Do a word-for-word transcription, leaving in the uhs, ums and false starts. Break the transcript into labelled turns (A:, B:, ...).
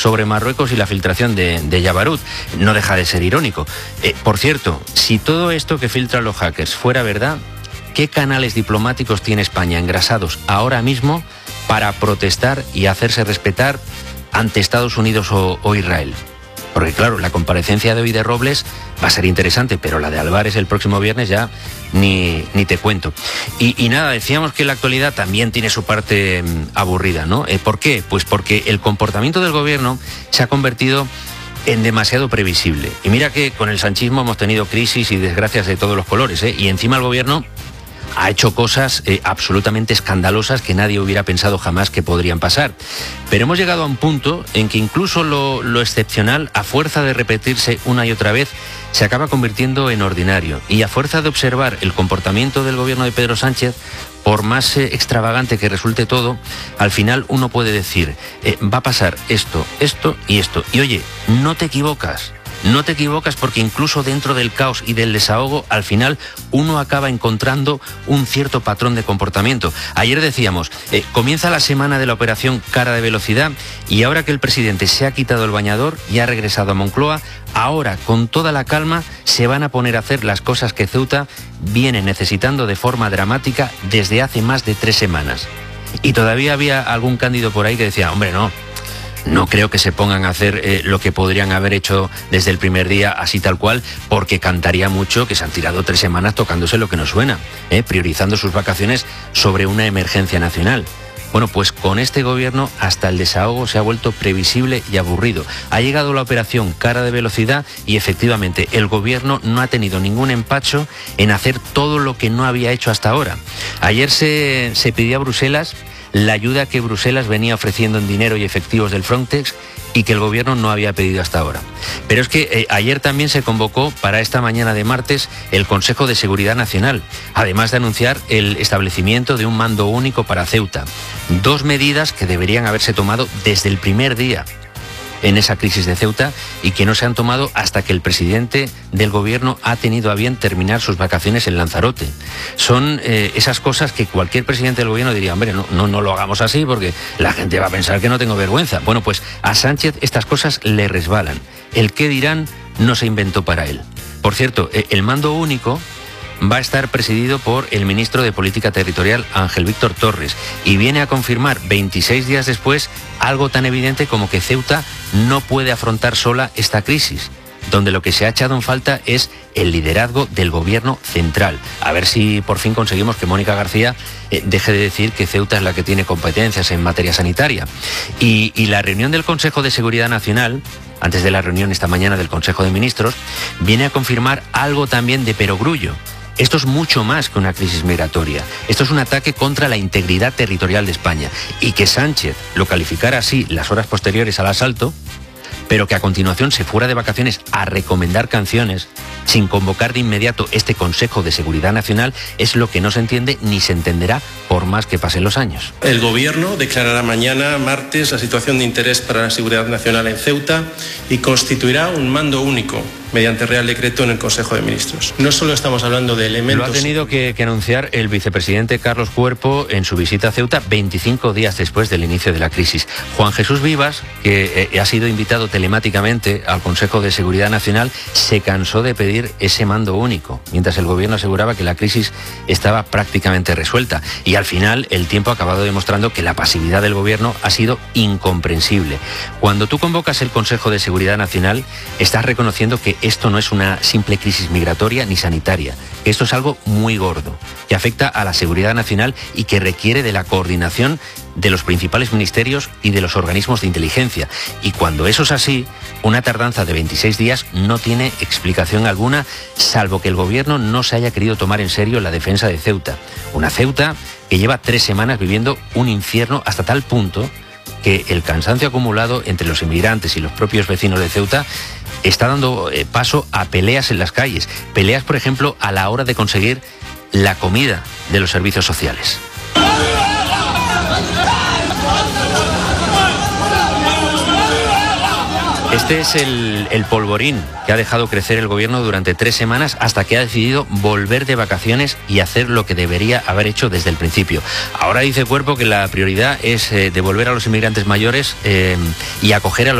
A: sobre Marruecos y la filtración de, de Yabarut. No deja de ser irónico. Eh, por cierto, si todo esto que filtran los hackers fuera verdad, ¿qué canales diplomáticos tiene España engrasados ahora mismo para protestar y hacerse respetar ante Estados Unidos o, o Israel? Porque claro, la comparecencia de hoy de Robles va a ser interesante, pero la de Álvarez el próximo viernes ya ni, ni te cuento. Y, y nada, decíamos que la actualidad también tiene su parte mmm, aburrida, ¿no? Eh, ¿Por qué? Pues porque el comportamiento del gobierno se ha convertido en demasiado previsible. Y mira que con el sanchismo hemos tenido crisis y desgracias de todos los colores, ¿eh? Y encima el gobierno ha hecho cosas eh, absolutamente escandalosas que nadie hubiera pensado jamás que podrían pasar. Pero hemos llegado a un punto en que incluso lo, lo excepcional, a fuerza de repetirse una y otra vez, se acaba convirtiendo en ordinario. Y a fuerza de observar el comportamiento del gobierno de Pedro Sánchez, por más eh, extravagante que resulte todo, al final uno puede decir, eh, va a pasar esto, esto y esto. Y oye, no te equivocas. No te equivocas porque incluso dentro del caos y del desahogo, al final uno acaba encontrando un cierto patrón de comportamiento. Ayer decíamos, eh, comienza la semana de la operación Cara de Velocidad y ahora que el presidente se ha quitado el bañador y ha regresado a Moncloa, ahora con toda la calma se van a poner a hacer las cosas que Ceuta viene necesitando de forma dramática desde hace más de tres semanas. Y todavía había algún cándido por ahí que decía, hombre, no. No creo que se pongan a hacer eh, lo que podrían haber hecho desde el primer día, así tal cual, porque cantaría mucho que se han tirado tres semanas tocándose lo que nos suena, eh, priorizando sus vacaciones sobre una emergencia nacional. Bueno, pues con este gobierno hasta el desahogo se ha vuelto previsible y aburrido. Ha llegado la operación Cara de Velocidad y efectivamente el gobierno no ha tenido ningún empacho en hacer todo lo que no había hecho hasta ahora. Ayer se, se pidió a Bruselas la ayuda que Bruselas venía ofreciendo en dinero y efectivos del Frontex y que el gobierno no había pedido hasta ahora. Pero es que eh, ayer también se convocó para esta mañana de martes el Consejo de Seguridad Nacional, además de anunciar el establecimiento de un mando único para Ceuta. Dos medidas que deberían haberse tomado desde el primer día en esa crisis de Ceuta y que no se han tomado hasta que el presidente del gobierno ha tenido a bien terminar sus vacaciones en Lanzarote. Son eh, esas cosas que cualquier presidente del gobierno diría, hombre, no, no, no lo hagamos así porque la gente va a pensar que no tengo vergüenza. Bueno, pues a Sánchez estas cosas le resbalan. El qué dirán no se inventó para él. Por cierto, el mando único va a estar presidido por el ministro de Política Territorial, Ángel Víctor Torres, y viene a confirmar veintiséis días después algo tan evidente como que Ceuta no puede afrontar sola esta crisis, donde lo que se ha echado en falta es el liderazgo del gobierno central. A ver si por fin conseguimos que Mónica García eh, deje de decir que Ceuta es la que tiene competencias en materia sanitaria. Y, y la reunión del Consejo de Seguridad Nacional, antes de la reunión esta mañana del Consejo de Ministros, viene a confirmar algo también de perogrullo. Esto es mucho más que una crisis migratoria. Esto es un ataque contra la integridad territorial de España. Y que Sánchez lo calificara así las horas posteriores al asalto, pero que a continuación se fuera de vacaciones a recomendar canciones sin convocar de inmediato este Consejo de Seguridad Nacional, es lo que no se entiende ni se entenderá por más que pasen los años.
B: El Gobierno declarará mañana, martes, la situación de interés para la seguridad nacional en Ceuta y constituirá un mando único mediante Real Decreto en el Consejo de Ministros. No solo estamos hablando de elementos...
A: Lo ha tenido que, que anunciar el vicepresidente Carlos Cuerpo en su visita a Ceuta veinticinco días después del inicio de la crisis. Juan Jesús Vivas, que eh, ha sido invitado telemáticamente al Consejo de Seguridad Nacional, se cansó de pedir ese mando único, mientras el gobierno aseguraba que la crisis estaba prácticamente resuelta. Y al final el tiempo ha acabado demostrando que la pasividad del gobierno ha sido incomprensible. Cuando tú convocas el Consejo de Seguridad Nacional, estás reconociendo que esto no es una simple crisis migratoria ni sanitaria. Esto es algo muy gordo, que afecta a la seguridad nacional y que requiere de la coordinación de los principales ministerios y de los organismos de inteligencia. Y cuando eso es así, una tardanza de veintiséis días no tiene explicación alguna, salvo que el gobierno no se haya querido tomar en serio la defensa de Ceuta. Una Ceuta que lleva tres semanas viviendo un infierno hasta tal punto que el cansancio acumulado entre los inmigrantes y los propios vecinos de Ceuta está dando eh, paso a peleas en las calles. Peleas, por ejemplo, a la hora de conseguir la comida de los servicios sociales. Este es el, el polvorín que ha dejado crecer el gobierno durante tres semanas hasta que ha decidido volver de vacaciones y hacer lo que debería haber hecho desde el principio. Ahora dice Cuerpo que la prioridad es eh, devolver a los inmigrantes mayores eh, y acoger a los